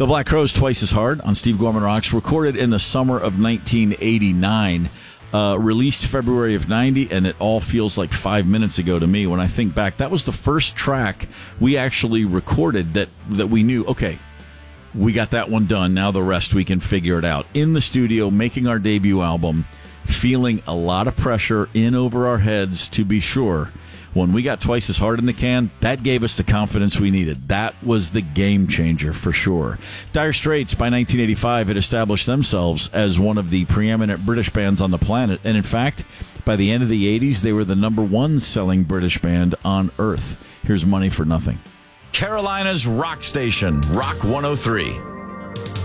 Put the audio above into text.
The Black Crowes, Twice as Hard on Steve Gorman Rocks, recorded in the summer of 1989, released February of 90, and it all feels like 5 minutes ago to me when I think back. That was the first track we actually recorded that we knew, okay, we got that one done, now the rest we can figure it out. In the studio, making our debut album, feeling a lot of pressure in over our heads to be sure. When we got Twice as Hard in the can, that gave us the confidence we needed. That was the game changer for sure. Dire Straits, by 1985, had established themselves as one of the preeminent British bands on the planet. And in fact, by the end of the 80s, they were the number one selling British band on Earth. Here's Money for Nothing. Carolina's rock station, Rock 103.